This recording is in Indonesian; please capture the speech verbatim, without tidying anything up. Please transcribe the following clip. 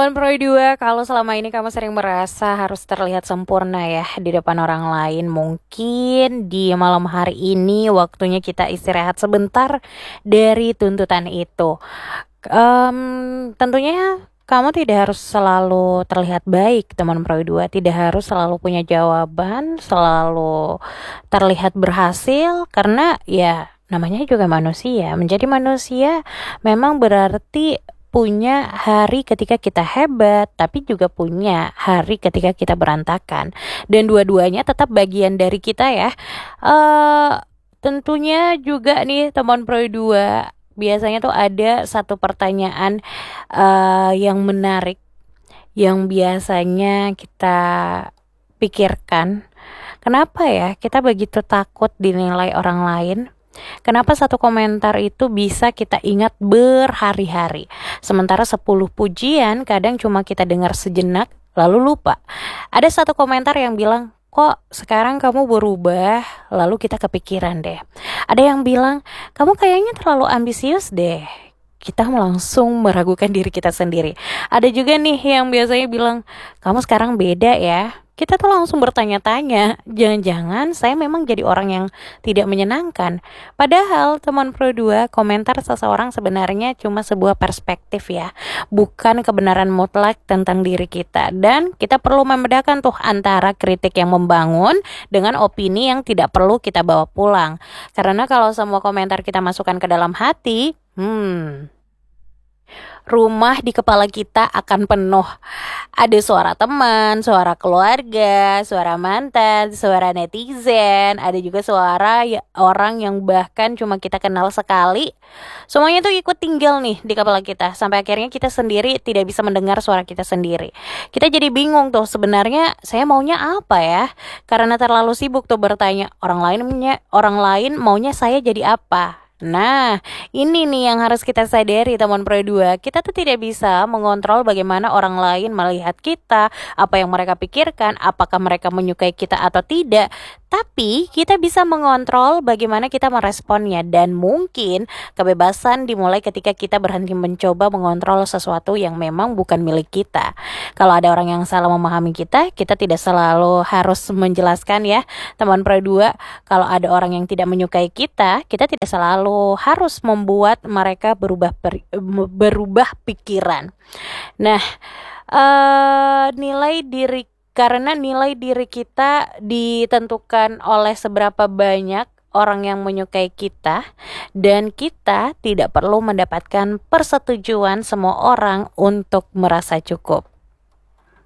Teman Pro dua, kalau selama ini kamu sering merasa harus terlihat sempurna ya di depan orang lain, mungkin di malam hari ini waktunya kita istirahat sebentar dari tuntutan itu. Em, tentunya kamu tidak harus selalu terlihat baik, teman Pro dua, tidak harus selalu punya jawaban, selalu terlihat berhasil, karena ya namanya juga manusia. Menjadi manusia memang berarti punya hari ketika kita hebat, tapi juga punya hari ketika kita berantakan. Dan dua-duanya tetap bagian dari kita ya. Eh tentunya juga nih teman Pro dua, biasanya tuh ada satu pertanyaan eh yang menarik yang biasanya kita pikirkan. Kenapa ya kita begitu takut dinilai orang lain? Kenapa satu komentar itu bisa kita ingat berhari-hari, sementara sepuluh pujian kadang cuma kita dengar sejenak lalu lupa. Ada satu komentar yang bilang, kok sekarang kamu berubah, lalu kita kepikiran deh. Ada yang bilang, kamu kayaknya terlalu ambisius deh. Kita langsung meragukan diri kita sendiri. Ada juga nih yang biasanya bilang, kamu sekarang beda ya. Kita tuh langsung bertanya-tanya, jangan-jangan saya memang jadi orang yang tidak menyenangkan. Padahal teman Pro dua, komentar seseorang sebenarnya cuma sebuah perspektif ya, bukan kebenaran mutlak tentang diri kita. Dan kita perlu membedakan tuh antara kritik yang membangun dengan opini yang tidak perlu kita bawa pulang. Karena kalau semua komentar kita masukkan ke dalam hati, hmm... rumah di kepala kita akan penuh. Ada suara teman, suara keluarga, suara mantan, suara netizen, ada juga suara ya, orang yang bahkan cuma kita kenal sekali. Semuanya tuh ikut tinggal nih di kepala kita, sampai akhirnya kita sendiri tidak bisa mendengar suara kita sendiri. Kita jadi bingung tuh, sebenarnya saya maunya apa ya? Karena terlalu sibuk tuh bertanya, orang lain maunya, orang lain maunya saya jadi apa? Nah, ini nih yang harus kita sadari teman Pro dua. Kita tuh tidak bisa mengontrol bagaimana orang lain melihat kita, apa yang mereka pikirkan, apakah mereka menyukai kita atau tidak. Tapi kita bisa mengontrol bagaimana kita meresponnya, dan mungkin kebebasan dimulai ketika kita berhenti mencoba mengontrol sesuatu yang memang bukan milik kita. Kalau ada orang yang salah memahami kita, kita tidak selalu harus menjelaskan ya teman Pro dua. Kalau ada orang yang tidak menyukai kita, kita tidak selalu harus membuat mereka berubah per, berubah pikiran. Nah, uh, nilai diri karena nilai diri kita ditentukan oleh seberapa banyak orang yang menyukai kita, dan kita tidak perlu mendapatkan persetujuan semua orang untuk merasa cukup.